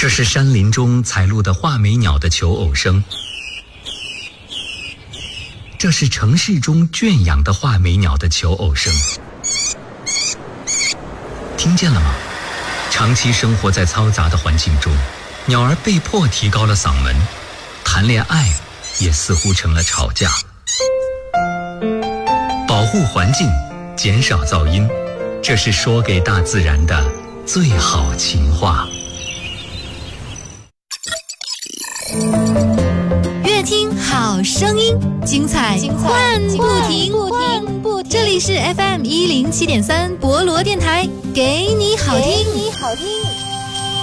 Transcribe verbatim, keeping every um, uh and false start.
这是山林中采录的画眉鸟的求偶声，这是城市中圈养的画眉鸟的求偶声。听见了吗？长期生活在嘈杂的环境中，鸟儿被迫提高了嗓门，谈恋爱也似乎成了吵架。保护环境，减少噪音，这是说给大自然的最好情话。 越听好声音，精彩换不停。这里是 F M 一零七点三博罗电台，给你好听。